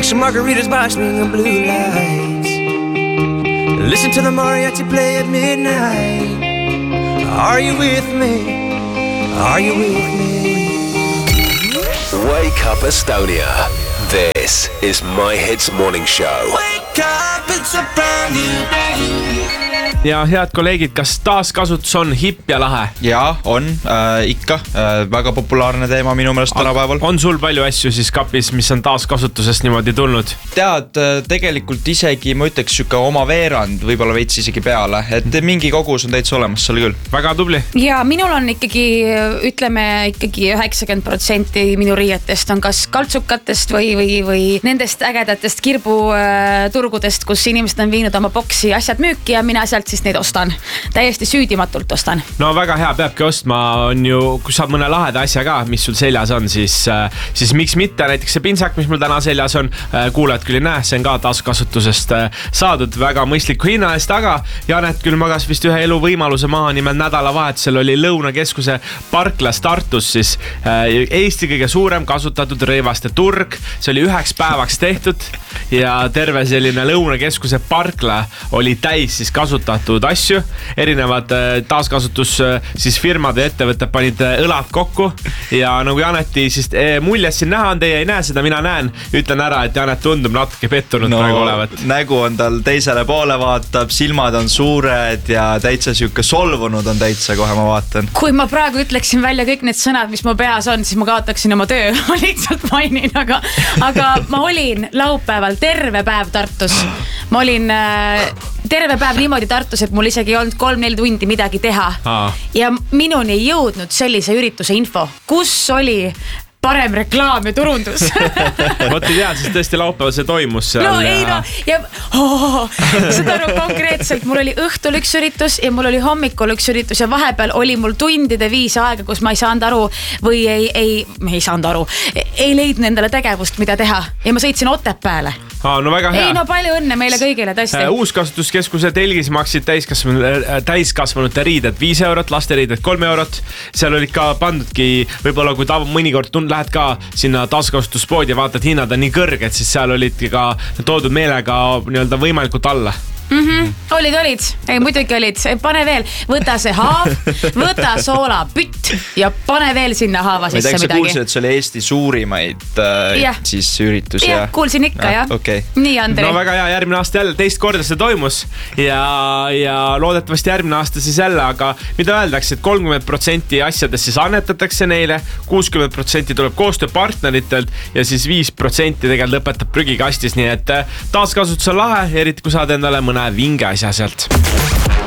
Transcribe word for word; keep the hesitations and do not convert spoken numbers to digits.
some margaritas by swinging blue lights. Listen to the mariachi play at midnight. Are you with me? Are you with me? Wake up Estonia. This is My Hits Morning Show. Wake up, it's a brand new day. Ja head kolleegid, kas taaskasutus on hipp ja lahe? Jaa, on äh, ikka äh, väga populaarne teema minu meelest tänapäeval. On sul palju asju siis kapis, mis on taaskasutusest niimoodi tulnud? Tead, tegelikult isegi ma ütleks süka oma veerand, võib-olla veits isegi peale, et mingi kogus on täitsa olemas seal küll. Väga tubli. Ja minul on ikkagi, ütleme ikkagi üheksakümmend protsenti minu riietest on kas kaltsukatest või, või, või nendest ägedatest kirbuturgudest, kus inimesed on viinud oma boksi asjad müüki ja mina sealt siis neid ostan. Täiesti süüdimatult ostan. No väga hea, peabki ostma, on ju, kui saab mõne laheda asja ka, mis sul seljas on, siis, siis miks mitte, näiteks see pintsak, mis mul täna seljas on, kuulajad küll ei näe, see on ka taaskasutusest saadud väga mõistliku hinna eest, aga Janet küll magas vist ühe elu võimaluse maha, nimelt nädalavahetusel oli Lõunakeskuse parklas Tartus siis Eesti kõige suurem kasutatud rõivaste turg, see oli üheks päevaks tehtud ja terve selline Lõunakeskuse parkla oli täis siis kasutatud asju, erinevad taaskasutus siis firmad ja ettevõtted panid õlad kokku ja nagu Janeti siis muljes siin näha on, teie ei näe seda, mina näen, ütlen ära, et Janet tundub natuke pettunud no, praegu olevat. Nägu on tal teisele poole vaatab, silmad on suured ja täitsa siuke solvunud on täitsa, kohe ma vaatan. Kui ma praegu ütleksin välja kõik need sõnad, mis mu peas on, siis ma kaotaksin oma töö, ma lihtsalt mainin, aga, aga ma olin laupäeval terve päev Tartus. Ma olin äh, terve päev niimoodi Tartus, et mul isegi ei olnud kolm-neli tundi midagi teha. Aa. Ja minuni ei jõudnud sellise ürituse info, kus oli parem reklaam ja turundus. Vot ei tea, siis tõesti laupäeval see toimus seal. No ei no, ja oh, seda aru konkreetselt, mul oli õhtul üks üritus ja mul oli hommikul üks üritus ja vahepeal oli mul tundide viis aega, kus ma ei saanud aru või ei, ei, ei saanud aru, ei leidnud endale tegevust, mida teha ja ma sõitsin Otepääle. Aa, no väga hea. Ei no palju õnne meile kõigile, tõesti. Uuskasutuskeskuse telgis maksid täiskasvanud, täiskasvanute riided viis eurot, laste riided kolm eurot. Seal olid ka pandudki, võib-olla kui ta mõnikord tund, lähed ka sinna taaskasutuspoodi ja vaatad hinnad on nii kõrged, siis seal olidki ka toodud meelega nii-öelda võimalikult alla. Mm-hmm. Olid, olid, ei muidugi olid, pane veel, võta see haav, võta soola pütt ja pane veel sinna haava sisse midagi. Ma ei kuulsin, et see oli Eesti suurimaid äh, ja. siis üritus. Ja, kuulsin ikka, jah. Okay. Nii, Andrei. No väga hea, järgmine aasta jälle teist korda see toimus ja, ja loodetavasti järgmine aasta siis jälle, aga mida öeldakse, et kolmkümmend protsenti asjadest siis annetatakse neile, kuuskümmend protsenti tuleb koostööpartneritelt ja siis viis protsenti tegelikult lõpetab prügikastis, nii et taaskasutus on lahe, eriti kui saad endale mõne vinge asja sealt.